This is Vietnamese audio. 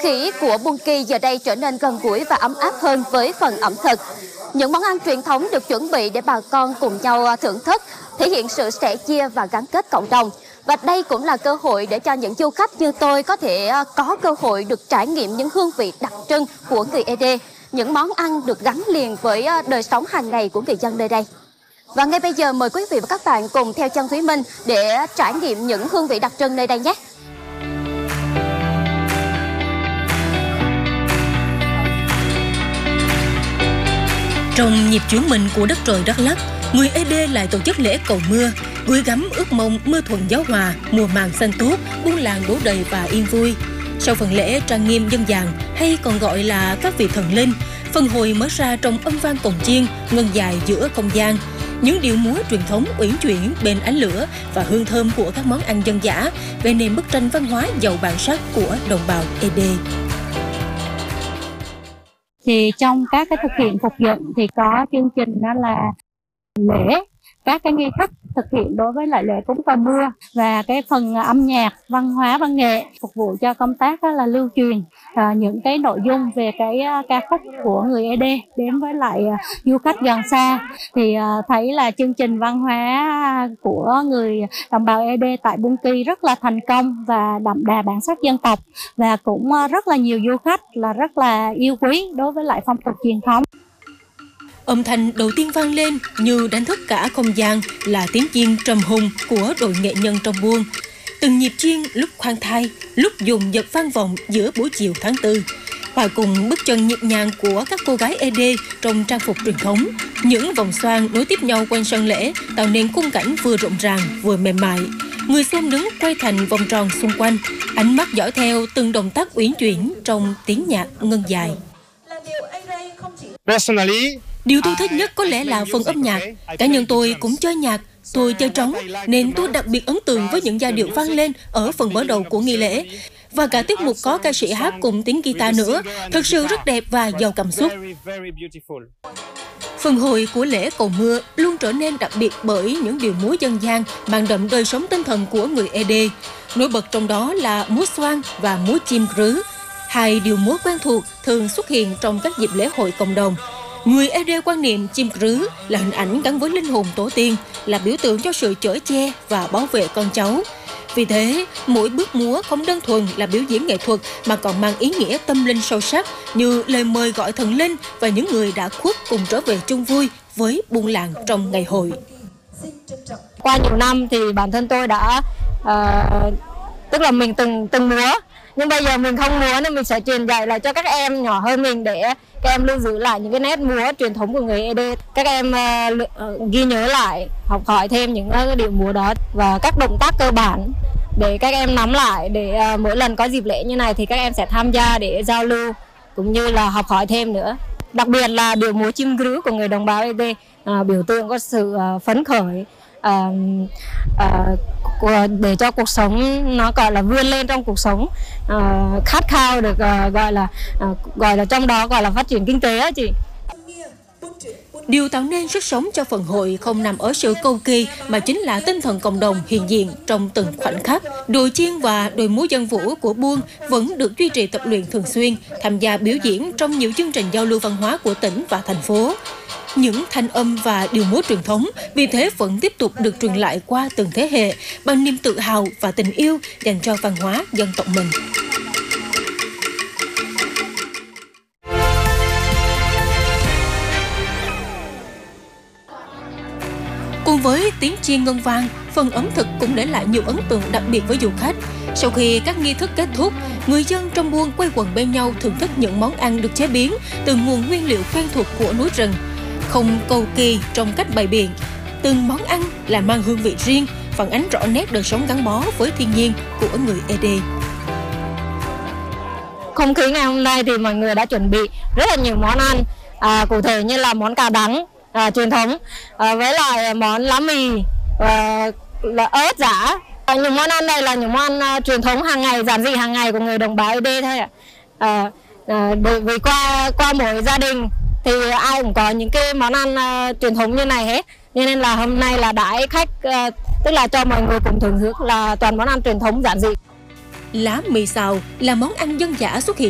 khí của Buôn Kỳ giờ đây trở nên gần gũi và ấm áp hơn với phần ẩm thực. Những món ăn truyền thống được chuẩn bị để bà con cùng nhau thưởng thức, thể hiện sự sẻ chia và gắn kết cộng đồng. Và đây cũng là cơ hội để cho những du khách như tôi có thể có cơ hội được trải nghiệm những hương vị đặc trưng của người Ede, những món ăn được gắn liền với đời sống hàng ngày của người dân nơi đây. Và ngay bây giờ mời quý vị và các bạn cùng theo chân Thúy Minh để trải nghiệm những hương vị đặc trưng nơi đây nhé. Trong nhịp chuyển mình của đất trời Đắk Lắk, người Ede lại tổ chức lễ cầu mưa, gửi gắm ước mong mưa thuận gió hòa, mùa màng xanh tốt, buôn làng đổ đầy và yên vui. Sau phần lễ trang nghiêm dân dàn hay còn gọi là các vị thần linh, phần hội mở ra trong âm vang cồng chiêng ngân dài giữa không gian. Những điệu múa truyền thống uyển chuyển bên ánh lửa và hương thơm của các món ăn dân dã về nền bức tranh văn hóa giàu bản sắc của đồng bào Ede. Thì trong các cái thực hiện phục dựng thì có chương trình đó là lễ, các cái nghi thức thực hiện đối với lại lễ cúng cầu mưa và cái phần âm nhạc, văn hóa, văn nghệ phục vụ cho công tác đó là lưu truyền những cái nội dung về cái ca khúc của người Ede đến với lại du khách gần xa. Thì thấy là chương trình văn hóa của người đồng bào Ede tại Buôn Kỳ rất là thành công và đậm đà bản sắc dân tộc, và cũng rất là nhiều du khách là rất là yêu quý đối với lại phong tục truyền thống. Âm thanh đầu tiên vang lên như đánh thức cả không gian là tiếng chiêng trầm hùng của đội nghệ nhân trong buôn. Từng nhịp chiêng lúc khoan thai, lúc dồn dập vang vọng giữa buổi chiều tháng 4. Hòa cùng bước chân nhịp nhàng của các cô gái Ede trong trang phục truyền thống, những vòng xoan nối tiếp nhau quanh sân lễ tạo nên khung cảnh vừa rộn ràng vừa mềm mại. Người xem đứng quay thành vòng tròn xung quanh, ánh mắt dõi theo từng động tác uyển chuyển trong tiếng nhạc ngân dài. Điều tôi thích nhất có lẽ là phần âm nhạc. Cá nhân tôi cũng chơi nhạc, tôi chơi trống, nên tôi đặc biệt ấn tượng với những giai điệu vang lên ở phần mở đầu của nghi lễ. Và cả tiết mục có ca sĩ hát cùng tiếng guitar nữa, thật sự rất đẹp và giàu cảm xúc. Phần hội của lễ cầu mưa luôn trở nên đặc biệt bởi những điệu múa dân gian mang đậm đời sống tinh thần của người Ede. Nổi bật trong đó là múa xoan và múa chim rứ, hai điệu múa quen thuộc thường xuất hiện trong các dịp lễ hội cộng đồng. Người Ede quan niệm chim rứ là hình ảnh gắn với linh hồn tổ tiên, là biểu tượng cho sự chở che và bảo vệ con cháu. Vì thế, mỗi bước múa không đơn thuần là biểu diễn nghệ thuật mà còn mang ý nghĩa tâm linh sâu sắc như lời mời gọi thần linh và những người đã khuất cùng trở về chung vui với buôn làng trong ngày hội. Qua nhiều năm thì bản thân tôi đã tức là mình từng múa, nhưng bây giờ mình không múa nên mình sẽ truyền dạy lại cho các em nhỏ hơn mình để các em lưu giữ lại những cái nét múa truyền thống của người Ede. Các em ghi nhớ lại, học hỏi thêm những cái điệu múa đó và các động tác cơ bản để các em nắm lại, để mỗi lần có dịp lễ như này thì các em sẽ tham gia để giao lưu cũng như là học hỏi thêm nữa. Đặc biệt là điệu múa chim rứ của người đồng bào Ede biểu tượng có sự phấn khởi, để cho cuộc sống nó gọi là vươn lên trong cuộc sống, khát khao được gọi là trong đó gọi là phát triển kinh tế á chị. Điều tạo nên sức sống cho phần hội không nằm ở sự cầu kỳ mà chính là tinh thần cộng đồng hiện diện trong từng khoảnh khắc. Đội chiêng và đội múa dân vũ của buôn vẫn được duy trì tập luyện thường xuyên, tham gia biểu diễn trong nhiều chương trình giao lưu văn hóa của tỉnh và thành phố. Những thanh âm và điệu múa truyền thống vì thế vẫn tiếp tục được truyền lại qua từng thế hệ bằng niềm tự hào và tình yêu dành cho văn hóa dân tộc mình. Cùng với tiếng chiêng ngân vang, phần ẩm thực cũng để lại nhiều ấn tượng đặc biệt với du khách. Sau khi các nghi thức kết thúc, người dân trong buôn quây quần bên nhau thưởng thức những món ăn được chế biến từ nguồn nguyên liệu quen thuộc của núi rừng. Không cầu kỳ trong cách bày biện, từng món ăn là mang hương vị riêng, phản ánh rõ nét đời sống gắn bó với thiên nhiên của người Ede. Không khí ngày hôm nay thì mọi người đã chuẩn bị rất là nhiều món ăn, cụ thể như là món cà đắng truyền thống, với lại món lá mì, là ớt giã. Những món ăn này là những món ăn truyền thống hàng ngày, giản dị hàng ngày của người đồng bào Ede thôi ạ. Vì qua mỗi gia đình thì ai cũng có những cái món ăn truyền thống như này hết, nên là hôm nay là đãi khách, tức là cho mọi người cùng thưởng thức là toàn món ăn truyền thống giản dị. Lá mì xào là món ăn dân dã xuất hiện